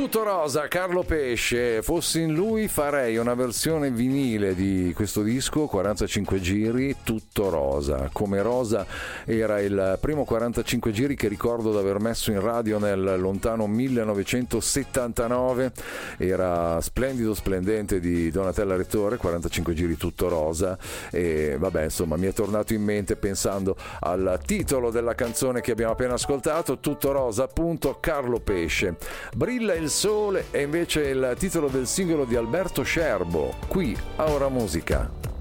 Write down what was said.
Tutto rosa, Carlo Pesce. Fossi in lui farei una versione vinile di questo disco, 45 giri, tutto rosa. Come rosa era il primo 45 giri che ricordo di aver messo in radio nel lontano 1979. Era splendido, splendente di Donatella Rettore, 45 giri tutto rosa. E vabbè, insomma, mi è tornato in mente pensando al titolo della canzone che abbiamo appena ascoltato, tutto rosa, appunto, Carlo Pesce. Brilla il sole è invece il titolo del singolo di Alberto Scerbo, qui a Ora Musica.